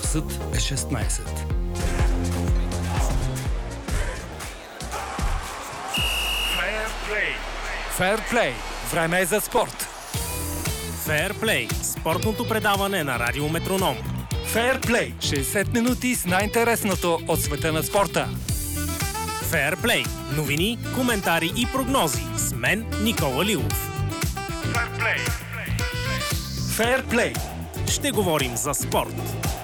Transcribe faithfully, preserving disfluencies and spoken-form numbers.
Часът е шестнайсет. Фейрплей. Време е за спорт. Фейрплей. Спортното предаване на Радио Метроном. Фейрплей. шейсет минути с най-интересното от света на спорта. Фейрплей. Новини, коментари и прогнози. С мен Никола Лилов. Фейрплей. Фейрплей. Ще говорим за спорт.